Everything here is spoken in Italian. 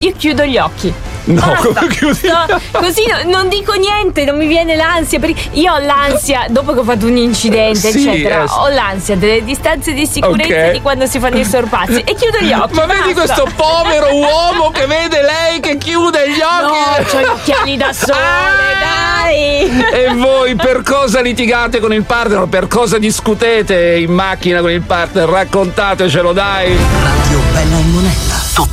io chiudo gli occhi. No, Basta. come chiudi? Così non dico niente, non mi viene l'ansia, perché io ho l'ansia dopo che ho fatto un incidente, Sì, eccetera. Ho l'ansia delle distanze di sicurezza, ok. di quando si fanno i sorpassi, e chiudo gli occhi. Ma vedi basta. questo povero uomo che vede lei che chiude gli occhi? No, c'ho gli occhiali da sole, dai. E voi per cosa litigate con il partner? Per cosa discutete in macchina con il partner? Raccontatecelo, dai. Radio Bella e Monella.